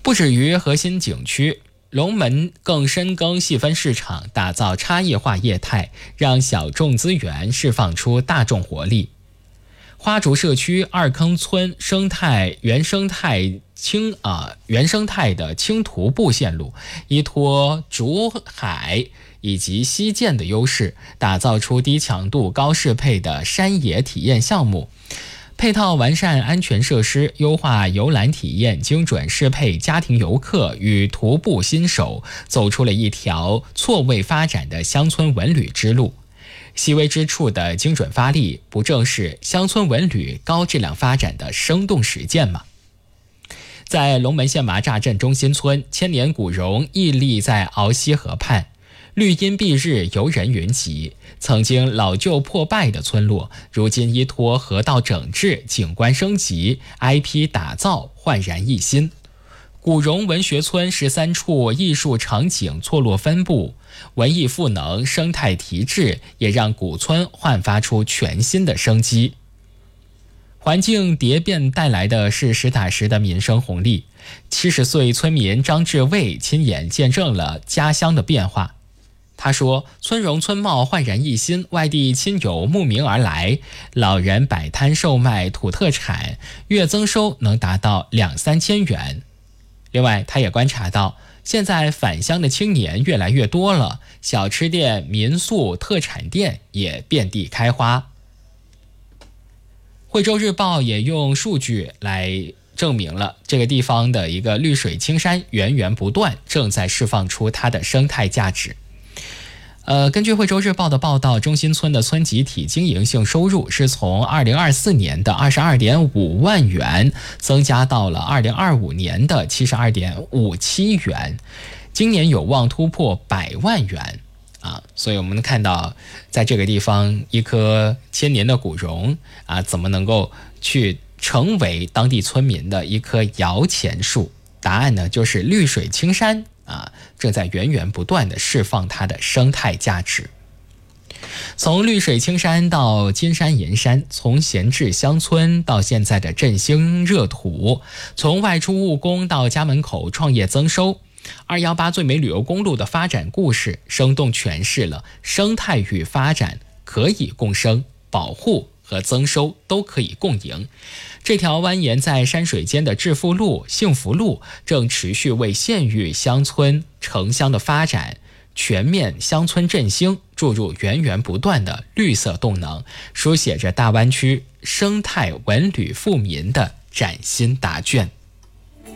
不止于核心景区，龙门更深耕细分市场，打造差异化业态，让小众资源释放出大众活力。花竹社区二坑村原生态的轻徒步线路，依托竹海以及溪涧的优势，打造出低强度高适配的山野体验项目。配套完善安全设施，优化游览体验，精准适配家庭游客与徒步新手，走出了一条错位发展的乡村文旅之路。细微之处的精准发力，不正是乡村文旅高质量发展的生动实践吗？在龙门县麻栅镇中心村，千年古榕屹立在鳌溪河畔，绿荫蔽日，游人云集。曾经老旧破败的村落，如今依托河道整治、景观升级、IP 打造，焕然一新。古榕文学村13处艺术场景错落分布，文艺赋能、生态提质，也让古村焕发出全新的生机。环境蝶变带来的是实打实的民生红利。70岁村民张志卫亲眼见证了家乡的变化。他说，村容村貌焕然一新，外地亲友慕名而来，老人摆摊售卖土特产，月增收能达到2-3千元。另外，他也观察到，现在返乡的青年越来越多了，小吃店、民宿、特产店也遍地开花。惠州日报也用数据来证明了这个地方的一个绿水青山源源不断，正在释放出它的生态价值。根据惠州日报的报道，中心村的村集体经营性收入是从2024年的22.5万元增加到了2025年的72.57元，今年有望突破100万元所以我们能看到，在这个地方一棵千年的古榕怎么能够去成为当地村民的一棵摇钱树？答案呢，就是绿水青山正在源源不断地释放它的生态价值。从绿水青山到金山银山，从闲置乡村到现在的振兴热土，从外出务工到家门口创业增收，218最美旅游公路的发展故事，生动诠释了生态与发展可以共生，保护和增收都可以共赢。这条蜿蜒在山水间的致富路、幸福路，正持续为县域乡村城乡的发展、全面乡村振兴注入源源不断的绿色动能，书写着大湾区生态文旅富民的崭新答卷。